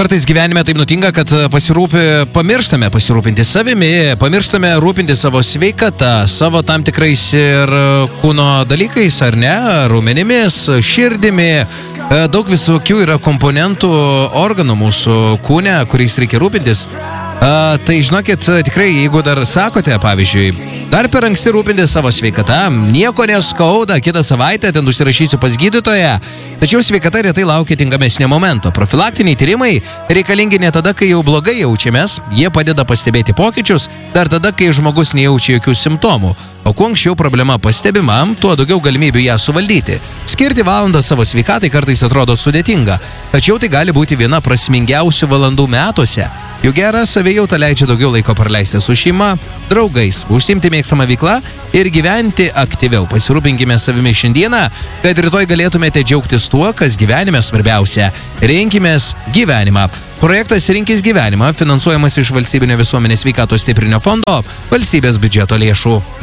Kartais gyvenime taip nutinka, kad pamirštame pasirūpinti savimi, pamirštame rūpinti savo sveikata, savo tam tikrais ir kūno dalykais, ar ne, raumenimis, širdimi. Daug visokių yra komponentų organų mūsų kūne, kuriais reikia rūpintis. Tai žinokit, tikrai, jeigu dar sakote, pavyzdžiui, dar per anksti rūpinti savo sveikata, nieko neskauda, kitą savaitę ten užsirašysiu pas gydytoją, tačiau sveikata retai laukia tinkamesnio momento. Profilaktiniai tyrimai reikalingi ne tada, kai jau blogai jaučiamės, jie padeda pastebėti pokyčius, dar tada, kai žmogus nejaučia jokių simptomų. O kuo anksčiau problema pastebima, tuo daugiau galimybių ją suvaldyti. Skirti valandą savo sveikatai kartais atrodo sudėtinga, tačiau tai gali būti viena prasmingiausių valandų metuose. Juk gera savijauta leidžia daugiau laiko praleisti su šeima, draugais, užsiimti mėgstamą veiklą ir gyventi aktyviau. Pasirūpinkime savimi šiandieną, kad rytoj galėtumėte džiaugtis tuo, kas gyvenime svarbiausia. Rinkimės gyvenimą. Projektas Rinkis gyvenimą finansuojamas iš Valstybinio visuomenės sveikatos stiprinimo fondo valstybės biudžeto lėšų.